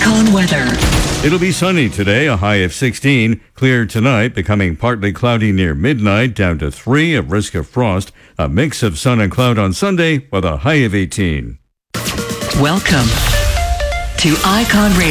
Icon weather. It'll be sunny today, a high of 16. Clear tonight, becoming partly cloudy near midnight, down to 3, a risk of frost. A mix of sun and cloud on Sunday with a high of 18. Welcome to Icon Radio.